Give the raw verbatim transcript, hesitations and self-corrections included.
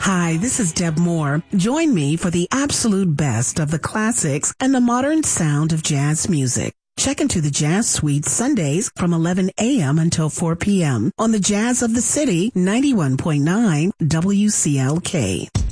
Hi, this is Deb Moore. Join me for the absolute best of the classics and the modern sound of jazz music. Check into the Jazz Suite Sundays from eleven a.m. until four p.m. on the Jazz of the City ninety-one point nine W C L K.